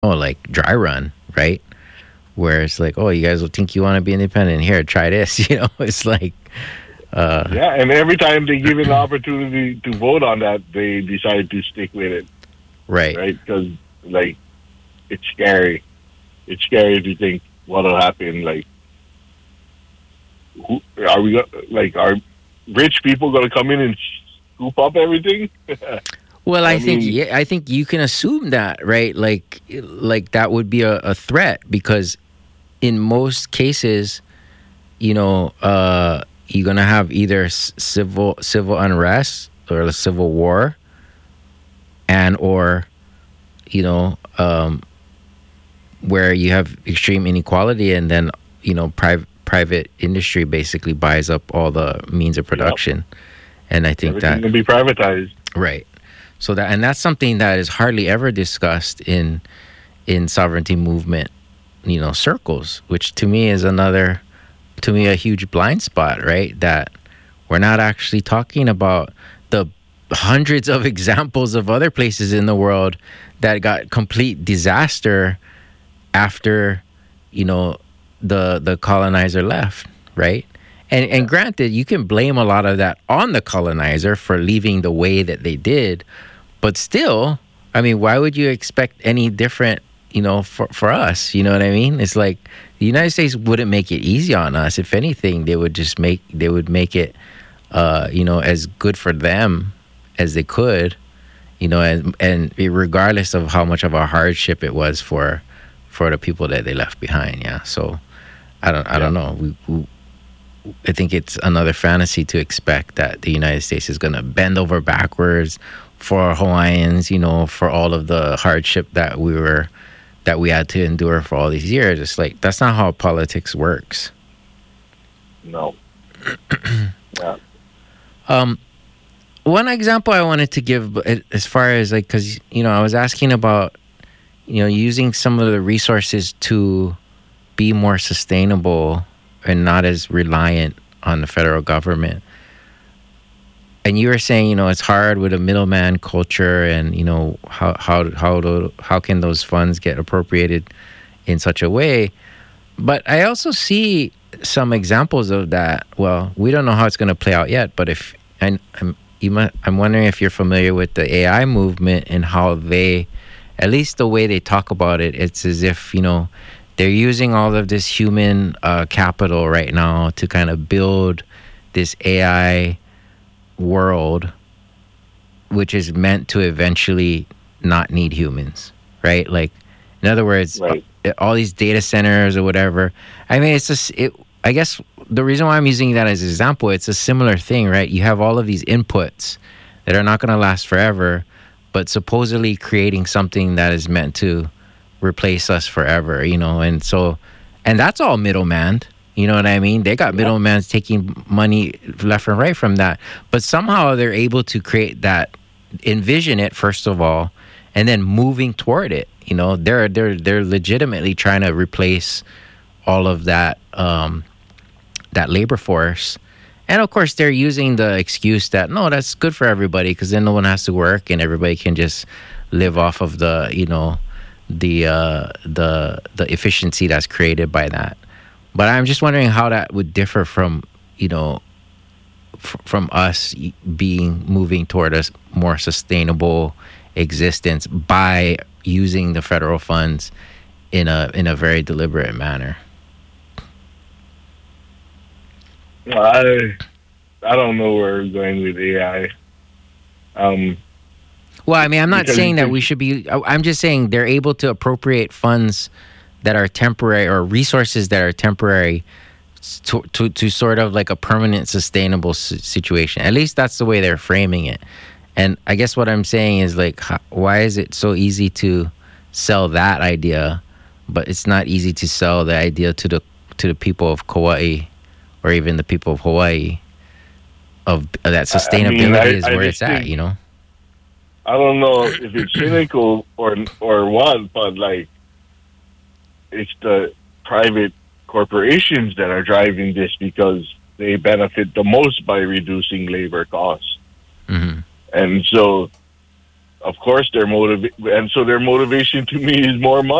like dry run, right? Where it's like, oh, you guys will think you want to be independent. Here, try this. It's like, uh, Yeah, and every time they give an opportunity to vote on that, they decide to stick with it, right. right? Because like it's scary. It's scary to think what'll happen. Like, who, are we like are rich people going to come in and scoop up everything? Well, I I think mean, yeah, I think you can assume that, right? Like that would be a threat because in most cases, you're gonna have either civil unrest or a civil war, and or you know where you have extreme inequality, and then private industry basically buys up all the means of yep, production, and I think everything that can be privatized. right. So that's something that is hardly ever discussed in sovereignty movement, circles, which to me is a huge blind spot, right? That we're not actually talking about the hundreds of examples of other places in the world that got complete disaster after, the colonizer left, right? And granted, you can blame a lot of that on the colonizer for leaving the way that they did, but still, I mean, why would you expect any different, for us? You know what I mean? It's like the United States wouldn't make it easy on us. If anything, they would make it, as good for them as they could, and regardless of how much of a hardship it was for the people that they left behind. Yeah. So I Yeah, don't know. I think it's another fantasy to expect that the United States is going to bend over backwards for Hawaiians, for all of the hardship that we had to endure for all these years. It's like that's not how politics works. no, yeah, Um, One example I wanted to give, as far as like, because I was asking about using some of the resources to be more sustainable and not as reliant on the federal government. And you were saying, it's hard with a middleman culture, and how can those funds get appropriated in such a way? But I also see some examples of that. Well, we don't know how it's going to play out yet, but if and I'm wondering if you're familiar with the AI movement and how they, at least the way they talk about it, it's as if they're using all of this human capital right now to kind of build this AI world, which is meant to eventually not need humans, right? Like, in other words, right. all these data centers or whatever. I mean, it's just it. I guess the reason why I'm using that as an example, it's a similar thing, right? You have all of these inputs that are not going to last forever, but supposedly creating something that is meant to replace us forever, and that's all middleman. You know what I mean? They got Yeah, middlemen taking money left and right from that, but somehow they're able to create that, envision it first of all, and then moving toward it. They're legitimately trying to replace all of that labor force. And of course, they're using the excuse that no, that's good for everybody because then no one has to work and everybody can just live off of the efficiency that's created by that. But I'm just wondering how that would differ from from us being moving toward a more sustainable existence by using the federal funds in a very deliberate manner. I I don't know where we're going with AI. Um, Well, I mean, I'm not because saying that it's, we should be. I'm just saying they're able to appropriate funds that are temporary or resources that are temporary to sort of like a permanent, sustainable situation. At least that's the way they're framing it. And I guess what I'm saying is like, why is it so easy to sell that idea, but it's not easy to sell the idea to the people of Kauai or even the people of Hawaii of that I mean, sustainability is I where just it's at, think I don't know if it's cynical or what, but like it's the private corporations that are driving this because they benefit the most by reducing labor costs. Hmm. And so of course, and so their motivation to me is more money.